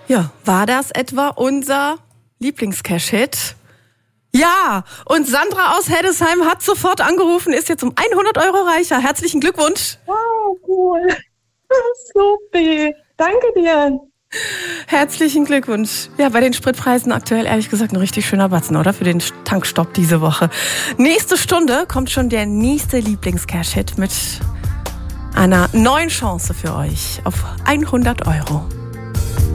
Ja, war das etwa unser Lieblings-Cash-Hit? Ja, und Sandra aus Heddesheim hat sofort angerufen, ist jetzt um 100 Euro reicher. Herzlichen Glückwunsch. Wow, cool. Super. Danke dir. Herzlichen Glückwunsch. Ja, bei den Spritpreisen aktuell ehrlich gesagt ein richtig schöner Batzen, oder? Für den Tankstopp diese Woche. Nächste Stunde kommt schon der nächste Lieblings-Cash-Hit mit einer neuen Chance für euch auf 100 Euro.